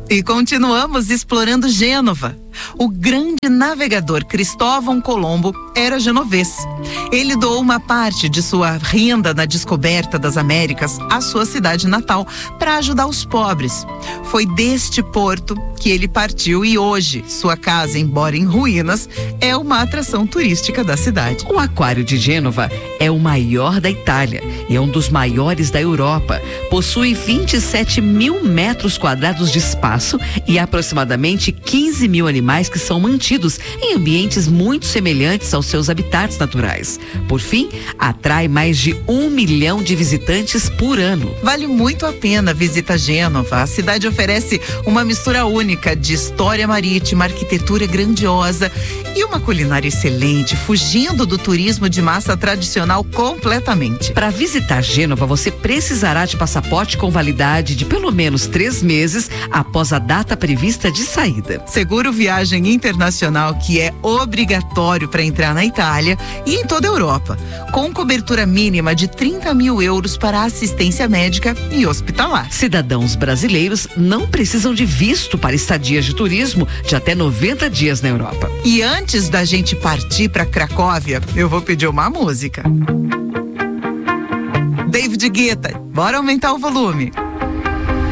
E continuamos explorando Gênova. O grande navegador Cristóvão Colombo era genovês. Ele doou uma parte de sua renda na descoberta das Américas à sua cidade natal para ajudar os pobres. Foi deste porto que ele partiu e hoje sua casa, embora em ruínas, é uma atração turística da cidade. O Aquário de Gênova é o maior da Itália e é um dos maiores da Europa. Possui 27 mil metros quadrados de espaço e aproximadamente 15 mil animais que são mantidos em ambientes muito semelhantes aos seus habitats naturais. Por fim, atrai mais de 1 milhão de visitantes por ano. Vale muito a pena a visita a Gênova. A cidade oferece uma mistura única de história marítima, arquitetura grandiosa e uma culinária excelente, fugindo do turismo de massa tradicional completamente. Para visitar Gênova, você precisará de passaporte com validade de pelo menos 3 meses após a data prevista de saída. Seguro viagem internacional que é obrigatório para entrar na Itália e em toda a Europa, com cobertura mínima de 30 mil euros para assistência médica e hospitalar. Cidadãos brasileiros não precisam de visto para estadias de turismo de até 90 dias na Europa. E antes da gente partir para Cracóvia, eu vou pedir uma música. David Guetta, bora aumentar o volume.